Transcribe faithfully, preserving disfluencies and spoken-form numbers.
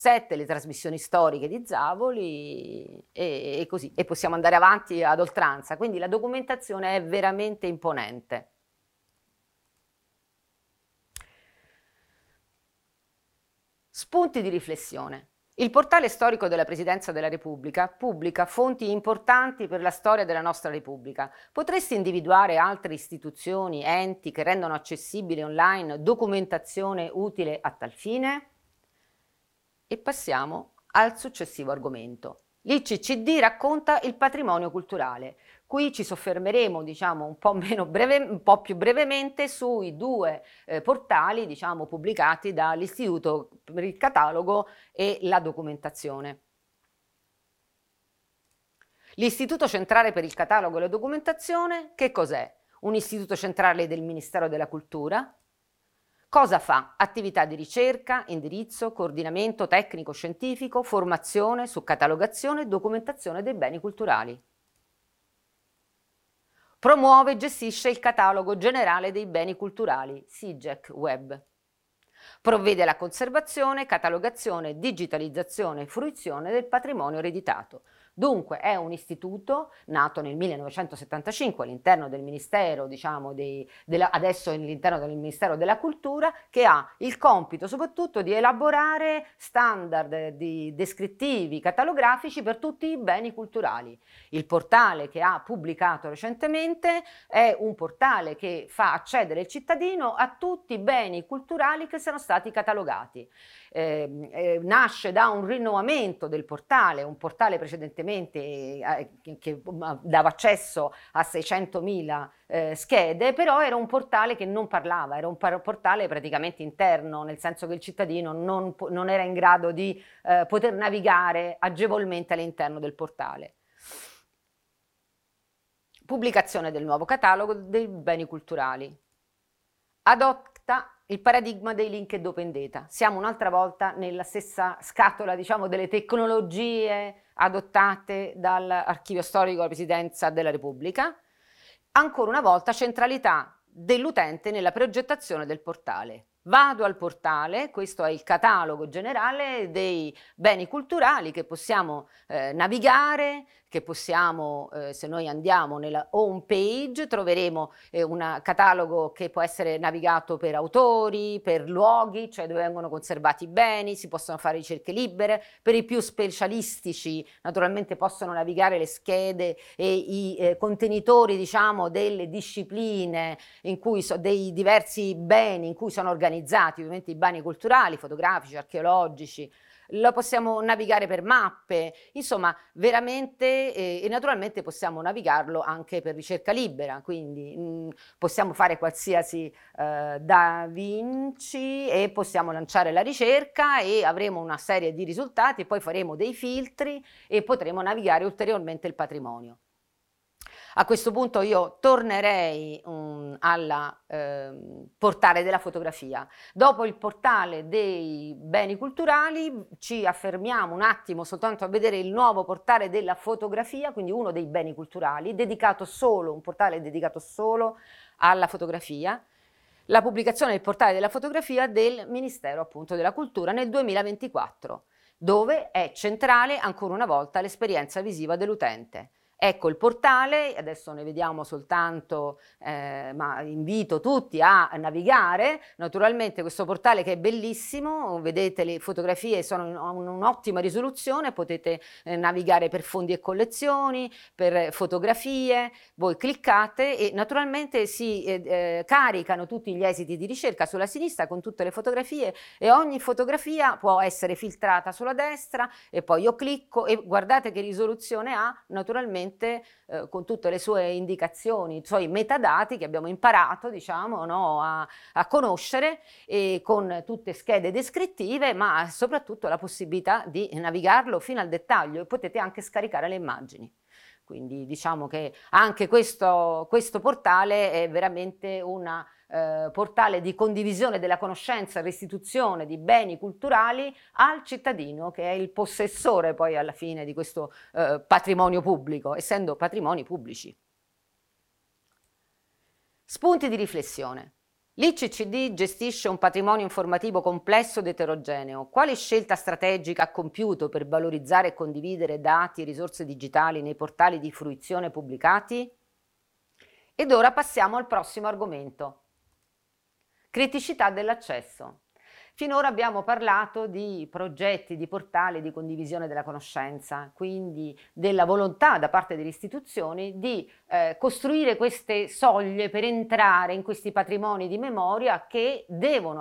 sette, le trasmissioni storiche di Zavoli e, e così, e possiamo andare avanti ad oltranza, quindi la documentazione è veramente imponente. Spunti di riflessione. Il portale storico della Presidenza della Repubblica pubblica fonti importanti per la storia della nostra Repubblica. Potresti individuare altre istituzioni, enti che rendono accessibile online documentazione utile a tal fine? E passiamo al successivo argomento. L'I C C D racconta il patrimonio culturale. Qui ci soffermeremo, diciamo, un po' meno breve, un po' più brevemente sui due eh, portali, diciamo, pubblicati dall'Istituto per il Catalogo e la Documentazione. L'Istituto Centrale per il Catalogo e la Documentazione, che cos'è? Un istituto centrale del Ministero della Cultura. Cosa fa? Attività di ricerca, indirizzo, coordinamento tecnico-scientifico, formazione su catalogazione e documentazione dei beni culturali. Promuove e gestisce il catalogo generale dei beni culturali, SIGEC Web. Provvede alla conservazione, catalogazione, digitalizzazione e fruizione del patrimonio ereditato. Dunque è un istituto nato nel millenovecentosettantacinque all'interno del Ministero, diciamo, dei, della, adesso all'interno del Ministero della Cultura, che ha il compito soprattutto di elaborare standard di descrittivi, catalografici per tutti i beni culturali. Il portale che ha pubblicato recentemente è un portale che fa accedere il cittadino a tutti i beni culturali che siano stati catalogati. Eh, eh, nasce da un rinnovamento del portale, un portale precedentemente eh, che, che dava accesso a seicentomila eh, schede, però era un portale che non parlava, era un portale praticamente interno, nel senso che il cittadino non, non era in grado di eh, poter navigare agevolmente all'interno del portale. Pubblicazione del nuovo catalogo dei beni culturali. Adotta il paradigma dei link ed open data. Siamo un'altra volta nella stessa scatola, diciamo, delle tecnologie adottate dall'Archivio Storico della Presidenza della Repubblica. Ancora una volta centralità dell'utente nella progettazione del portale. Vado al portale, questo è il catalogo generale dei beni culturali che possiamo eh, navigare, che possiamo, eh, se noi andiamo nella home page, troveremo eh, un catalogo che può essere navigato per autori, per luoghi, cioè dove vengono conservati i beni, si possono fare ricerche libere. Per i più specialistici naturalmente possono navigare le schede e i eh, contenitori, diciamo, delle discipline in cui so, dei diversi beni in cui sono organizzati, ovviamente i beni culturali, fotografici, archeologici. Lo possiamo navigare per mappe, insomma veramente, eh, e naturalmente possiamo navigarlo anche per ricerca libera, quindi mh, possiamo fare qualsiasi eh, Da Vinci e possiamo lanciare la ricerca e avremo una serie di risultati, poi faremo dei filtri e potremo navigare ulteriormente il patrimonio. A questo punto io tornerei um, al eh, portale della fotografia. Dopo il portale dei beni culturali ci affermiamo un attimo soltanto a vedere il nuovo portale della fotografia, quindi uno dei beni culturali, dedicato solo, un portale dedicato solo alla fotografia. La pubblicazione del portale della fotografia del Ministero appunto della Cultura nel duemilaventiquattro, dove è centrale ancora una volta l'esperienza visiva dell'utente. Ecco il portale, adesso ne vediamo soltanto, eh, ma invito tutti a navigare, naturalmente questo portale che è bellissimo, vedete le fotografie sono in un'ottima risoluzione, potete eh, navigare per fondi e collezioni, per fotografie, voi cliccate e naturalmente si eh, eh, caricano tutti gli esiti di ricerca sulla sinistra con tutte le fotografie e ogni fotografia può essere filtrata sulla destra e poi io clicco e guardate che risoluzione ha, naturalmente Eh, con tutte le sue indicazioni, i suoi metadati che abbiamo imparato, diciamo, no, a, a conoscere, e con tutte schede descrittive, ma soprattutto la possibilità di navigarlo fino al dettaglio e potete anche scaricare le immagini. Quindi diciamo che anche questo, questo portale è veramente una Eh, portale di condivisione della conoscenza, restituzione di beni culturali al cittadino che è il possessore poi alla fine di questo eh, patrimonio pubblico, essendo patrimoni pubblici. Spunti di riflessione. L'I C C D gestisce un patrimonio informativo complesso ed eterogeneo. Quale scelta strategica ha compiuto per valorizzare e condividere dati e risorse digitali nei portali di fruizione pubblicati? Ed ora passiamo al prossimo argomento. Criticità dell'accesso. Finora abbiamo parlato di progetti, di portali di condivisione della conoscenza, quindi della volontà da parte delle istituzioni di eh, costruire queste soglie per entrare in questi patrimoni di memoria che devono